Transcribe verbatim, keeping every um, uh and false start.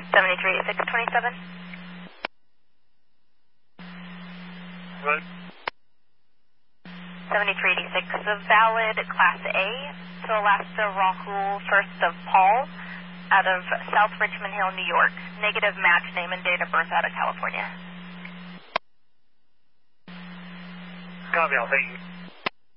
seventy-three eighty-six twenty-seven. What? seventy-three eighty-six, a valid Class A to Alaska Rahul First of Paul out of South Richmond Hill, New York. Negative match name and date of birth out of California. Copy, I'll thank you.